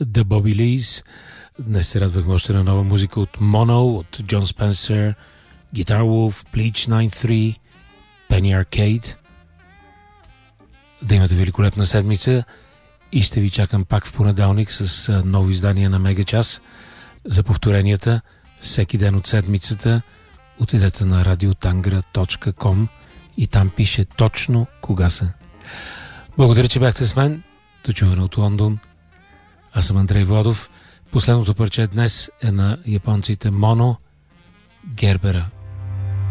The Bobby Lees. Днес се радвахме още на нова музика от Mono, от Джон Спенсър, Guitar Wolf, Bleach 93, Penny Arcade. Да имате великолепна седмица и ще ви чакам пак в понеделник с ново издание на Мега Час. За повторенията всеки ден от седмицата отидете на radiotangra.com и там пише точно кога са. Благодаря, че бяхте с мен. До чуване от Лондон. Аз съм Андрей Владов. Последното парче днес е на японците Mono, Гербера.